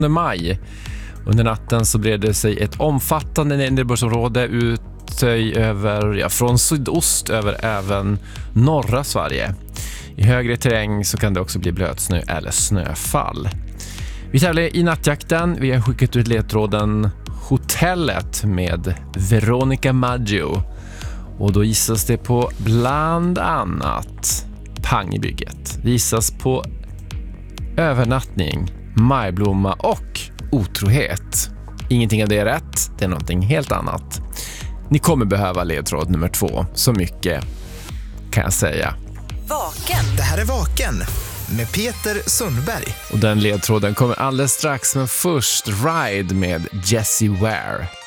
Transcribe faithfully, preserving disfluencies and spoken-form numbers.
maj. Under natten så bred det sig ett omfattande nederbördsområde ut över, ja, från sydost över även norra Sverige. I högre terräng så kan det också bli blötsnö eller snöfall. Vi tävlar i nattjakten. Vi har skickat ut ledtråden Hotellet med Veronica Maggio. Och då gissas det på bland annat Pang i bygget. Det gissas på övernattning, majblomma och otrohet. Ingenting av det är rätt, det är någonting helt annat. Ni kommer behöva ledtråd nummer två, så mycket kan jag säga. Vaken. Det här är Vaken med Peter Sundberg. Och den ledtråden kommer alldeles strax, men först Ride med Jessie Ware.